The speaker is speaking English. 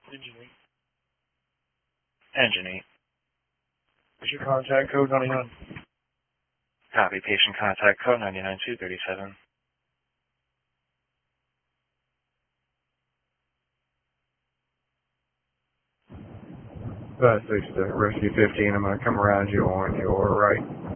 Engine 8. Engine 8. What's your contact code, 99? Copy. Patient contact code 99237. 5-6 to Rescue 15. I'm going to come around you on your right.